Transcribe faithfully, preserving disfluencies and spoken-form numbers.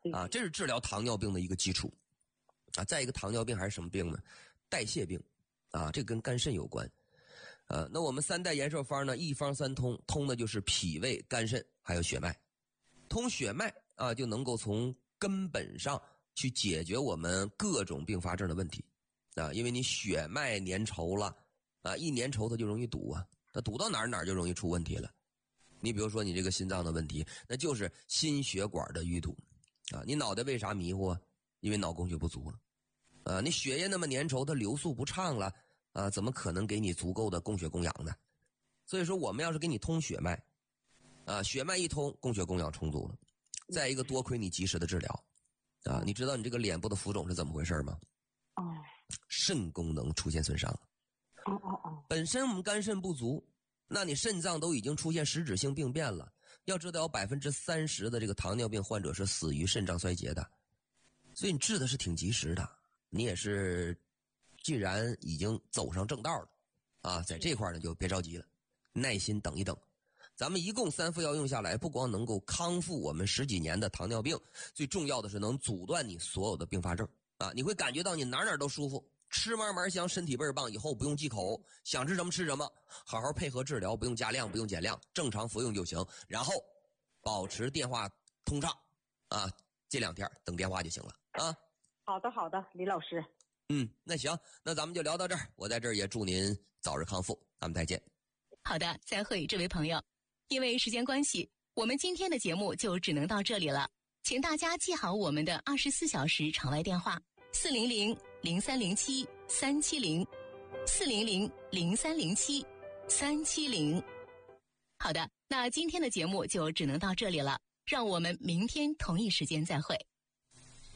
啊，这是治疗糖尿病的一个基础啊。再一个，糖尿病还是什么病呢？代谢病啊，这跟肝肾有关。呃，那我们三代延寿方呢，一方三通，通的就是脾胃、肝肾还有血脉。通血脉啊，就能够从根本上去解决我们各种并发症的问题啊，因为你血脉粘稠了啊，一粘稠它就容易堵啊，那堵到哪儿哪儿就容易出问题了。你比如说你这个心脏的问题，那就是心血管的淤堵啊。你脑袋为啥迷糊啊？因为脑供血不足了啊。你血液那么粘稠，它流速不畅了啊，怎么可能给你足够的供血供氧呢？所以说我们要是给你通血脉啊，血脉一通，供血供氧充足了。再一个，多亏你及时的治疗啊。你知道你这个脸部的浮肿是怎么回事吗？ 哦， 肾功能出现损伤了。 哦哦哦， 本身我们肝肾不足，那你肾脏都已经出现实质性病变了。要知道有百分之三十的这个糖尿病患者是死于肾脏衰竭的，所以你治的是挺及时的。你也是，既然已经走上正道了啊，在这块呢就别着急了，耐心等一等。咱们一共三副药用下来，不光能够康复我们十几年的糖尿病，最重要的是能阻断你所有的并发症啊！你会感觉到你哪哪都舒服，吃嘛嘛香，身体倍儿棒，以后不用忌口，想吃什么吃什么，好好配合治疗，不用加量，不用减量，正常服用就行。然后保持电话通畅啊，这两天等电话就行了啊。 好的好的，李老师。 嗯，那行，那咱们就聊到这儿。我在这儿也祝您早日康复，咱们再见。 好的，再会，这位朋友。因为时间关系，我们今天的节目就只能到这里了。请大家记好我们的二十四小时场外电话：四零零零三零七三七零，四零零零三零七三七零。好的，那今天的节目就只能到这里了，让我们明天同一时间再会。